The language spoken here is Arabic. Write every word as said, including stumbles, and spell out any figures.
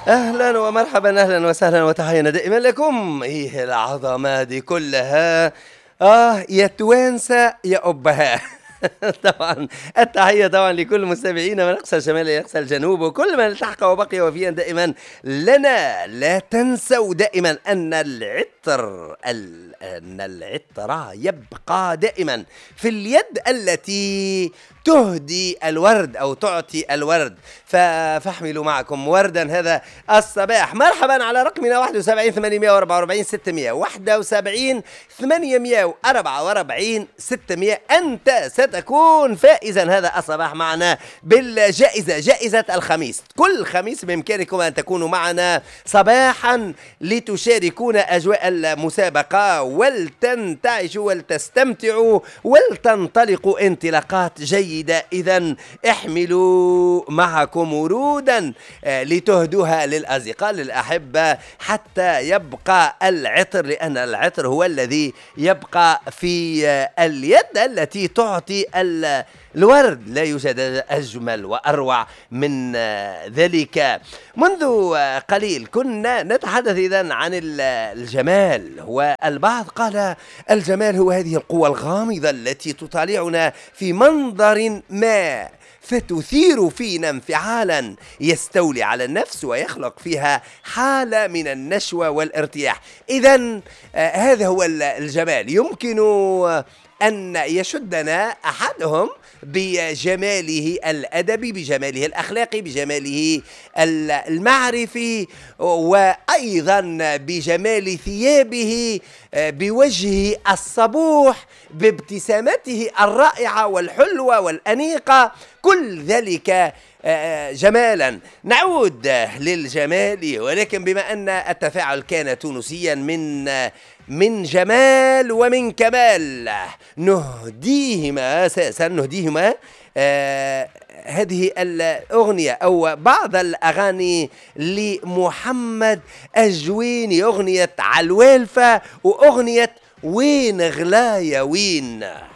أهلا ومرحبا، أهلا وسهلا وتحية دائما لكم. إيه العظمة دي كلها؟ آه يا توانسة يا أبها. طبعا التحية طبعا لكل مستمعينا من أقصى الشمال إلى أقصى الجنوب وكل من التحق وبقي وفيا دائما لنا. لا تنسوا دائما أن العطر ال... أن العطر يبقى دائما في اليد التي تهدي الورد أو تعطي الورد، فاحملوا معكم وردا هذا الصباح. مرحبا على رقمنا واحد وسبعين ثمانمائة وأربعة وأربعين ستمائة واحد وسبعين ثمانمائة وأربعة وأربعين ستمائة. أنت ستكون فائزا هذا الصباح معنا بالجائزة، جائزة الخميس. كل خميس بإمكانكم أن تكونوا معنا صباحا لتشاركون أجواء المسابقة ولتنتعشوا ولتستمتعوا ولتنطلقوا انطلاقات جيدة. إذن احملوا معكم ورودا لتهدوها للأصدقاء للأحبة حتى يبقى العطر، لأن العطر هو الذي يبقى في اليد التي تعطي الورد. لا يوجد أجمل وأروع من ذلك. منذ قليل كنا نتحدث إذن عن الجمال، والبعض قال الجمال هو هذه القوة الغامضة التي تطالعنا في منظر ما فتثير فينا انفعالا يستولي على النفس ويخلق فيها حالة من النشوة والارتياح. إذن آه هذا هو الجمال. يمكن أن يشدنا أحدهم بجماله الأدبي، بجماله الأخلاقي، بجماله المعرفي، وأيضا بجمال ثيابه، بوجهه الصبوح، بابتسامته الرائعة والحلوة والأنيقة، كل ذلك جمالا. نعود للجمال، ولكن بما أن التفاعل كان تونسيا من من جمال ومن كمال، نهديهما أساسا نهديهما آه هذه الأغنية أو بعض الأغاني لمحمد الجويني، أغنية عالوالفة وأغنية وين غلايا وين.